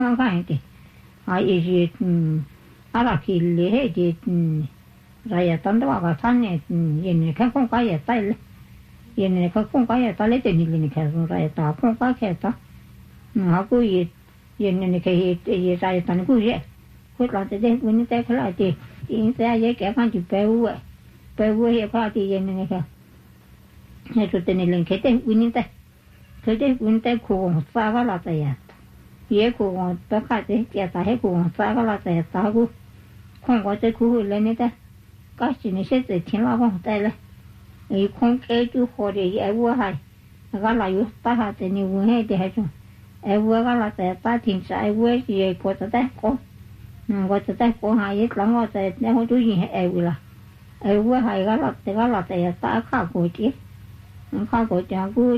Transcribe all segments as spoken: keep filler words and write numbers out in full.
cái gì à ý gì à là khi lễ gì rồi tao đó vào thằng này yên cái không cái gì tay lên yên cái không cái gì tay lên thì nhìn cái rồi tao không cái cái tao họ cứ yên yên cái gì rồi tao cứ vậy cứ làm thế đấy mình thấy cái là gì yên sẽ vậy cái con chụp béo béo vậy cái gì yên cái này tụi tên lên cái đấy mình thấy cái đấy mình thấy khổ sao cái là vậy ye khổ tao cái đấy cái tao hết khổ sao cái là vậy tao cứ không có cái khổ lên nữa cái gì này sẽ thiên là không tay lên ấy không cái chú họ để ai vừa hay cái là yêu ta hay thì nhiều người thì hay chung ai vừa cái là tại ta thiên sai ai vừa gì có ta đấy có có ta đấy có hay ít lắm có tại nếu không chú gì ai vừa là ai vừa hay cái là cái là tại ta khá cố chứ khá cố chứ cứ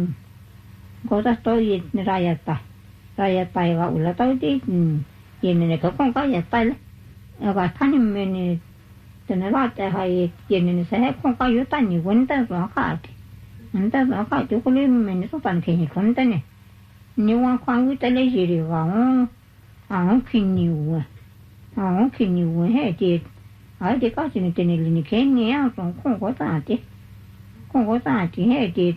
có ta tôi gì ra ya ta ra ya ta cái là tôi đi gì này cái không có ya tay lên cái thằng mình cho nên là tại hay chuyện sẽ không có yếu tố nhiều vấn đề rõ khác vấn đề rõ khác chỗ cái mình số phận thì không thế này nếu mà khoan cái lấy gì thì họ họ khi nhiều họ khi nhiều hết thì ở đây có chuyện này là cái nghe không không có gì chứ không có gì chứ hết thì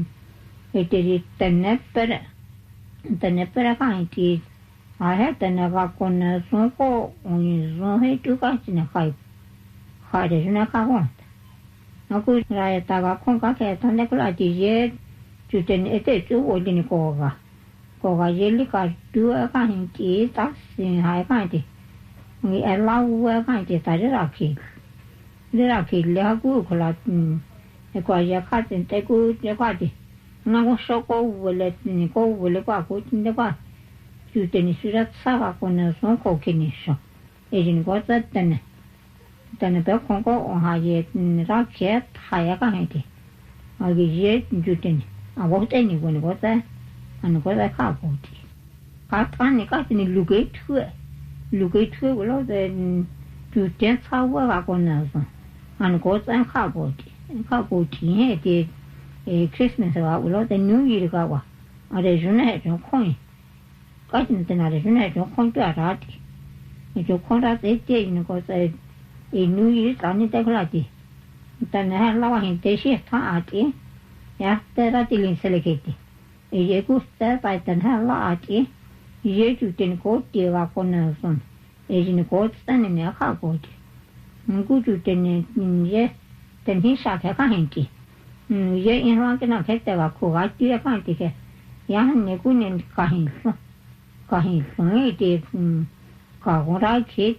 thì thì tên nếp bữa tên nếp bữa cái thì ở hết tên là các con số có số hết chú cái chuyện này phải phải để nó khá hơn nó cứ ra ta có không có cái thằng đấy cũng là chỉ dễ chủ trình ấy để chú ổn định cổ cả cổ cả dễ lý cả đưa cái hình chỉ tác sinh hai cái gì người ai lau cái gì tại rất là kỳ rất là kỳ là cứ có là cái quả giá khác thì cái cứ cái quả gì nó có số có vừa là có vừa là quả có chính đấy quả chủ trình suy ra sao cả con số cổ kinh này sao ấy chính có rất tên tên bé không có họ gì ra kia thay cái này thì ở cái gì chủ trình à vô tên này còn có thế anh có thế khác không thì khác anh này cái này lục cái thuê lục cái thuê của nó thì chủ trình sao với các con nào rồi anh có thế khác không thì khác không thì hết thì Christmas là của nó thì New Year cái quoi ở đây chúng này chúng không cái này là chúng này chúng không cho ra thì chúng không ra thế thì nó có thể ý nuôi cái này cái là gì, ta nói là hiện tại sẽ thằng à chứ, ya, thế là thì linh sẽ cái gì, ý cái cú sẽ phải tên là à chứ, ý chủ trình cố tiêu vào con nào xong, ý cái cố tên này nó khác cố chứ, cú chủ trình này ý tên hình sao cái khác hình gì, ý in hoa cái nào cái tên vào cố cái chuyện khác gì cái, ya này cú này khác hình xong, khác hình xong ấy thì khác con ra cái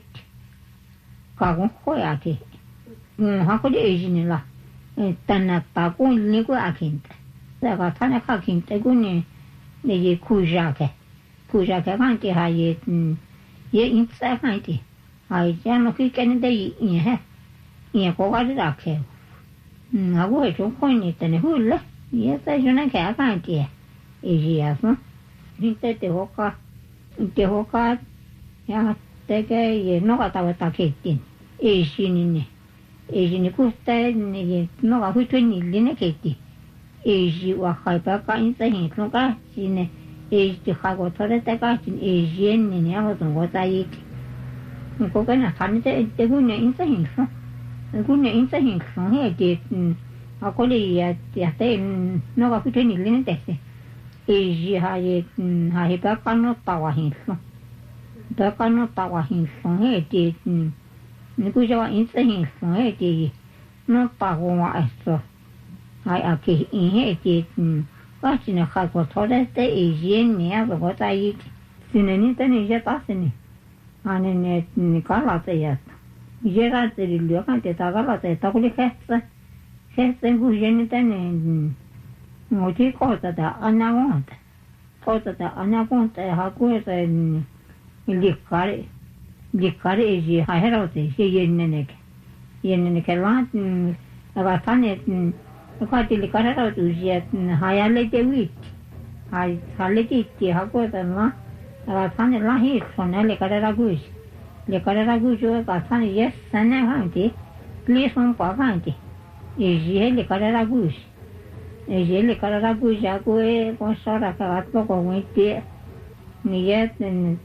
cả con khôi à thì họ có để gì nữa là tên là ta cũng như cái à kinh tế cái thằng này khác kinh tế cũng như để gì khui ra cái khui ra cái cái hay gì gì in sẽ cái gì hay cho nó khi cái này để gì hết gì có cái ra cái họ có hệ thống khôi này tên này hư lắm gì tại cho nên cái cái gì gì à không kinh tế thì họ có thì họ có ya thế cái gì nó có tao tao kể tiền, ấy xin này, ấy xin cứ thế này nó có hơi chuyên nghiệp lên cái tiền, ấy xin và khai báo cái những cái hiện nó cái xin này, ấy thì khai có thôi đấy cái xin ấy xin này này họ tổng có tay, có cái nào thành thế thế cái này những cái hiện không, cái này những cái hiện không hay thì họ có đi thì thế nó có hơi chuyên nghiệp lên cái tiền, ấy xin hay hay báo cái nó tao hiện không. Đó con nó tao hình phong hết thì nếu cứ cho anh sẽ hình phong hết thì nó tao ngoại rồi hay à cái hình hết thì có chuyện là khai của thọ đấy tới ý kiến nhé rồi có tay xin nên tên này sẽ tao xin anh nên có là thế à giờ ra thì lừa cái thì tao có là thế tao cũng đi hết rồi hết rồi cứ dân tên này ngồi thì có thật là anh nào cũng có thật là anh nào cũng thế họ cũng thế liệt cái liệt cái gì hay là gì gì yên này yên này cái là là phát này cái thì liệt cái là tụi gì hay là cái gì hay hay là cái gì họ có thể là là phát này là hết phần này liệt cái là cái gì liệt cái là cái gì cái phát này yes sáng nay hàng thì liệt xong quá hàng thì gì hết liệt cái là cái gì gì liệt cái là cái gì cái con sao là cái đó có người thì Niin jätten